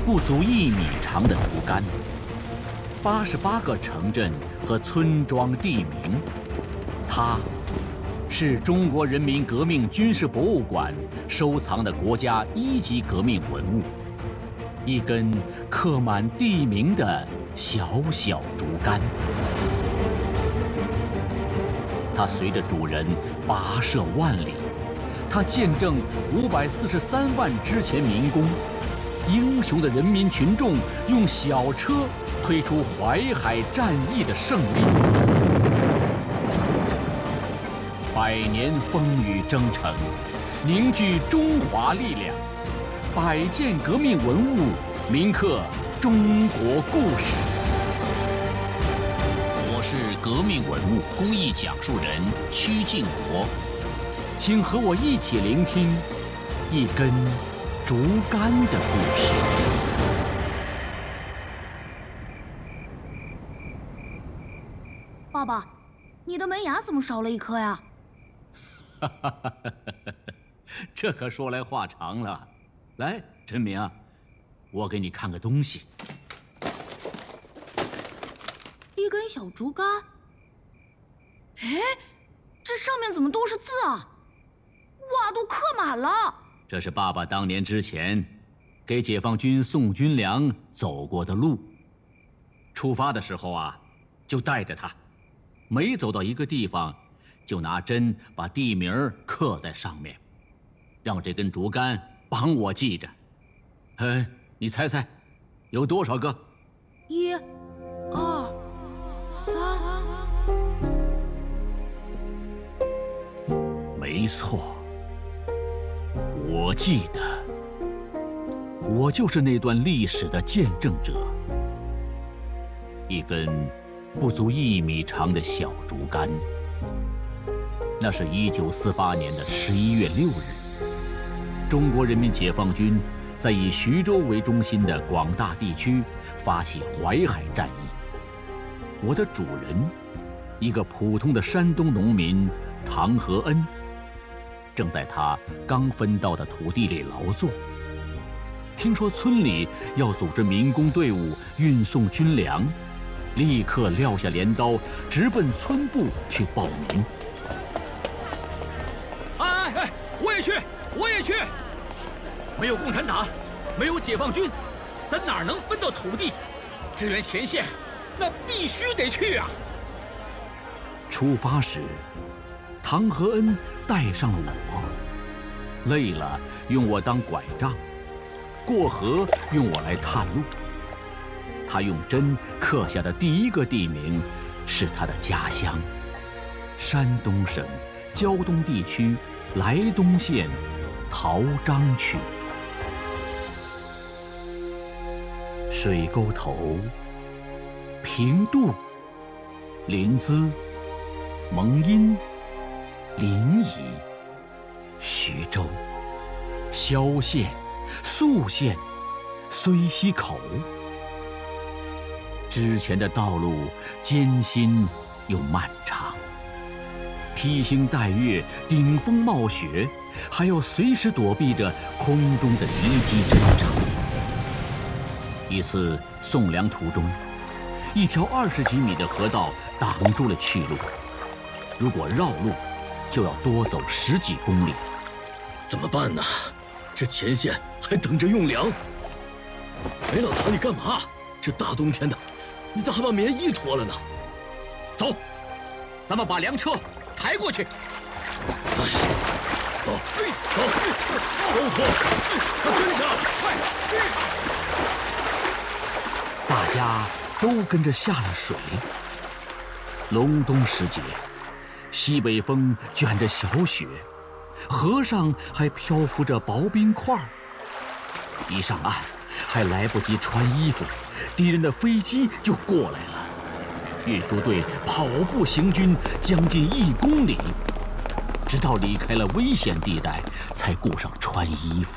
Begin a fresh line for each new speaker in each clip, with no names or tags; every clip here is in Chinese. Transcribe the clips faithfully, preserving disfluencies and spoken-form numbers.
不足一米长的竹竿，八十八个城镇和村庄地名。它是中国人民革命军事博物馆收藏的国家一级革命文物，一根刻满地名的小小竹竿。它随着主人跋涉万里，它见证五百四十三万之前民工。英雄的人民群众用小车推出淮海战役的胜利，百年风雨征程，凝聚中华力量，百件革命文物铭刻中国故事。我是革命文物公益讲述人曲靖国，请和我一起聆听一根竹竿的故事。
爸爸，你的门牙怎么少了一颗呀？
哈哈哈哈哈！这可说来话长了。来，陈明啊，我给你看个东西。
一根小竹竿。哎，这上面怎么都是字啊？哇，都刻满了。
这是爸爸当年之前给解放军送军粮走过的路。出发的时候啊，就带着它，每走到一个地方，就拿针把地名刻在上面，让这根竹竿帮我记着。哎，你猜猜，有多少个？
一、二、三。
没错。我记得，我就是那段历史的见证者。一根不足一米长的小竹竿，那是一九四八年的十一月六日，中国人民解放军在以徐州为中心的广大地区发起淮海战役。我的主人，一个普通的山东农民唐和恩，正在他刚分到的土地里劳作。听说村里要组织民工队伍运送军粮，立刻撂下镰刀，直奔村部去报名。
哎哎，我也去，我也去！没有共产党，没有解放军，咱哪能分到土地？支援前线，那必须得去啊！
出发时，唐和恩带上了我，累了用我当拐杖，过河用我来探路。他用针刻下的第一个地名是他的家乡——山东省胶东地区莱东县陶章区。水沟头、平度、临淄、蒙阴、临沂、徐州、萧县、宿县、睢溪口。之前的道路艰辛又漫长，披星戴月，顶风冒雪，还要随时躲避着空中的敌机侦察。一次送粮途中，一条二十几米的河道挡住了去路，如果绕路，就要多走十几公里。
怎么办呢？这前线还等着用粮。哎，老唐，你干嘛？这大冬天的，你咋还把棉衣脱了呢？
走，咱们把粮车抬过去。
哎，走，走，都脱，快跟上，快跟上！
大家都跟着下了水。隆冬时节，西北风卷着小雪，河上还漂浮着薄冰块。一上岸，还来不及穿衣服，敌人的飞机就过来了。运输队跑步行军将近一公里，直到离开了危险地带，才顾上穿衣服。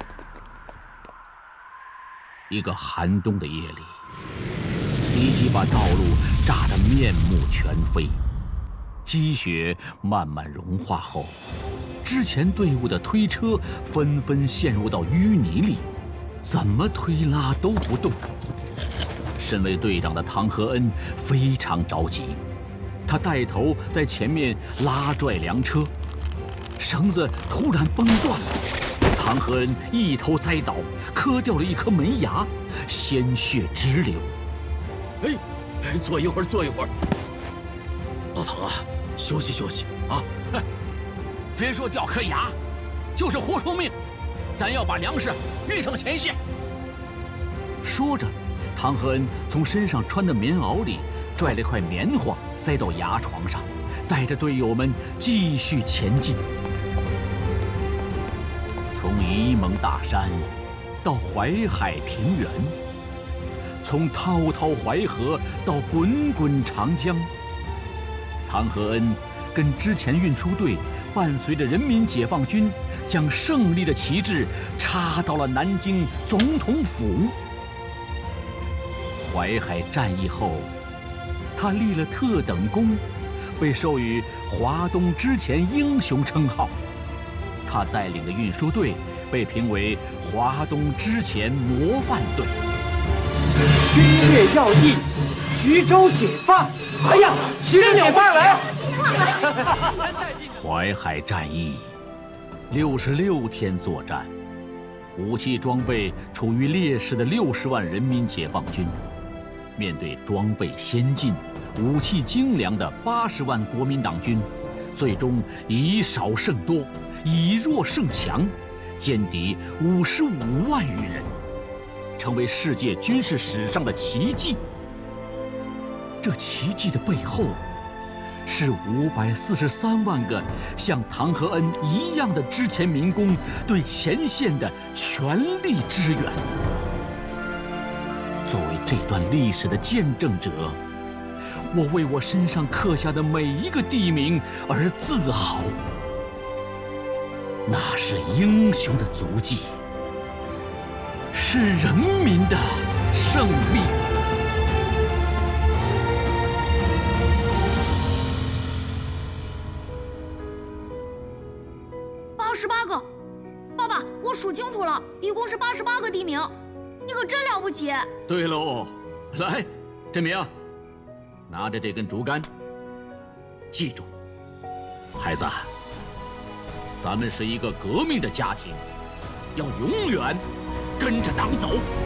一个寒冬的夜里，敌机把道路炸得面目全非，积雪慢慢融化后，之前队伍的推车纷纷陷入到淤泥里， 怎么推拉都不动。身为队长的唐和恩非常着急，他带头在前面拉拽粮车，绳子突然崩断了，唐和恩一头栽倒，磕掉了一颗门牙，鲜血直流。
哎，哎，坐一会儿，坐一会儿。老唐啊，休息休息啊！
别说掉颗牙，就是活出命，咱要把粮食运上前线。
说着，唐和恩从身上穿的棉袄里拽了块棉花塞到牙床上，带着队友们继续前进。从沂蒙大山到淮海平原，从滔滔淮河到滚滚长江，唐和恩跟之前运输队伴随着人民解放军，将胜利的旗帜插到了南京总统府。淮海战役后，他立了特等功，被授予华东之前英雄称号。他带领的运输队被评为华东之前模范队。
军略要义，徐州解放！哎呀，徐州解放了！
淮海战役，六十六天作战，武器装备处于劣势的六十万人民解放军，面对装备先进、武器精良的八十万国民党军，最终以少胜多，以弱胜强，歼敌五十五万余人，成为世界军事史上的奇迹。这奇迹的背后，是五百四十三万个像唐和恩一样的之前民工对前线的全力支援。作为这段历史的见证者，我为我身上刻下的每一个地名而自豪。那是英雄的足迹，是人民的胜利。
八十八个，爸爸，我数清楚了，一共是八十八个地名，你可真了不起。
对喽，来，振明，拿着这根竹竿，记住，孩子，咱们是一个革命的家庭，要永远跟着党走。